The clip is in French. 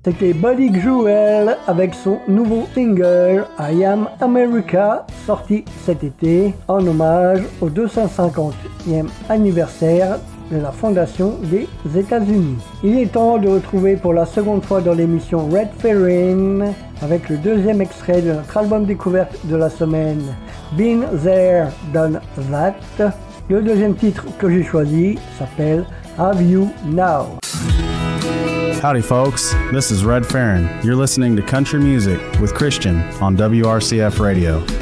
C'était Buddy Jewel avec son nouveau single I Am America, sorti cet été en hommage au 250e anniversaire de la fondation des États-Unis. Il est temps de retrouver pour la seconde fois dans l'émission Red Ferrin avec le deuxième extrait de notre album découverte de la semaine, Been There, Done That. Le deuxième titre que j'ai choisi s'appelle Have You Now. Howdy folks, this is Red Ferrin. You're listening to Country Music with Christian on WRCF Radio.